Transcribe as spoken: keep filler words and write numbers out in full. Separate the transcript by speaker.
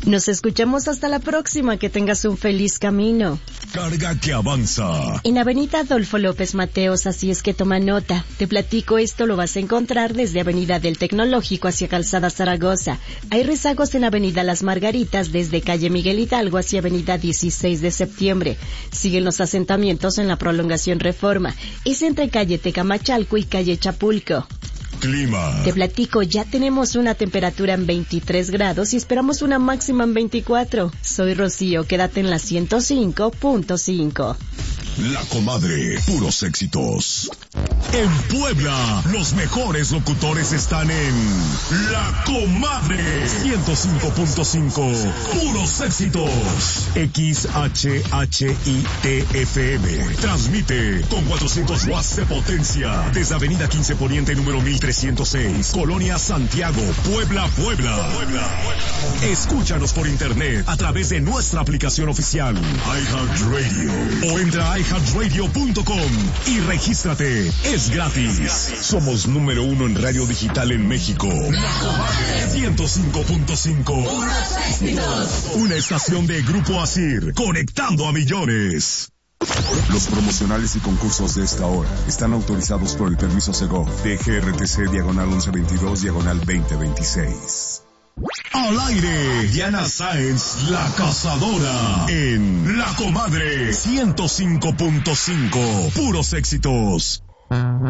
Speaker 1: Nos escuchamos hasta la próxima. Que tengas un feliz camino.
Speaker 2: Carga que avanza.
Speaker 1: En Avenida Adolfo López Mateos, así es que toma nota. Te platico, esto lo vas a encontrar desde Avenida del Tecnológico hacia Calzada Zaragoza. Hay rezagos en Avenida Las Margaritas desde Calle Miguel Hidalgo hacia Avenida dieciséis de septiembre. Siguen los asentamientos en la prolongación Reforma. Es entre Calle Tecamachalco y Calle Chapulco.
Speaker 2: Clima.
Speaker 1: Te platico, ya tenemos una temperatura en veintitrés grados y esperamos una máxima en veinticuatro. Soy Rocío, quédate en la ciento cinco punto cinco.
Speaker 2: La Comadre, puros éxitos. En Puebla, los mejores locutores están en La Comadre, ciento cinco punto cinco, puros éxitos. X H H I T F M transmite con cuatrocientos watts de potencia desde Avenida quince Poniente número mil trescientos seis, Colonia Santiago, Puebla, Puebla. Puebla. Escúchanos por internet a través de nuestra aplicación oficial iHeartRadio o entra a i heart radio punto com y regístrate. Es gratis. Somos número uno en radio digital en México. ciento cinco punto cinco. Una estación de Grupo Asir, conectando a millones.
Speaker 3: Los promocionales y concursos de esta hora están autorizados por el permiso Segov de G R T C diagonal once veintidós diagonal veinte veintiséis.
Speaker 2: Al aire, Diana Sáenz, la cazadora, en La Comadre, ciento cinco punto cinco, puros éxitos.